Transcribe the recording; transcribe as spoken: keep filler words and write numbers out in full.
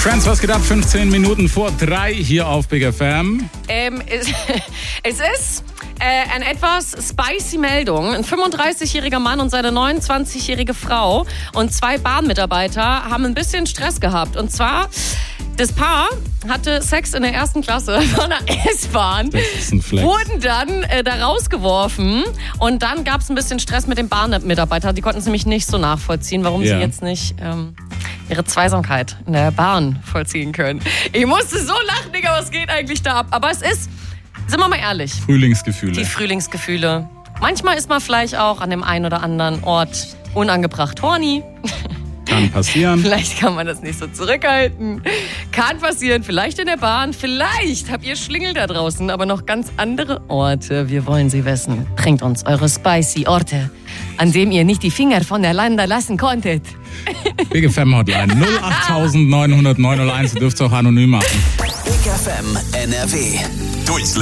Friends, was geht ab? fünfzehn Minuten vor drei hier auf Big F M. Ähm, es, es ist äh, eine etwas spicy Meldung. Ein fünfunddreißigjähriger Mann und seine neunundzwanzigjährige Frau und zwei Bahnmitarbeiter haben ein bisschen Stress gehabt. Und zwar, das Paar hatte Sex in der ersten Klasse von der S-Bahn, wurden dann äh, da rausgeworfen und dann gab es ein bisschen Stress mit den Bahnmitarbeitern. Die konnten es nämlich nicht so nachvollziehen, warum ja. sie jetzt nicht ähm, ihre Zweisamkeit in der Bahn vollziehen können. Ich musste so lachen, Digga, was geht eigentlich da ab? Aber es ist, sind wir mal ehrlich, Frühlingsgefühle. Die Frühlingsgefühle. Manchmal ist man vielleicht auch an dem einen oder anderen Ort unangebracht horny. Kann passieren. Vielleicht kann man das nicht so zurückhalten. Kann passieren, vielleicht in der Bahn, vielleicht habt ihr Schlingel da draußen, aber noch ganz andere Orte. Wir wollen sie wissen. Bringt uns eure spicy Orte, an dem ihr nicht die Finger voneinander lassen konntet. Big F M Hotline null acht neun null null neun null eins. Ihr dürft es auch anonym machen. Big F M N R W. Durchs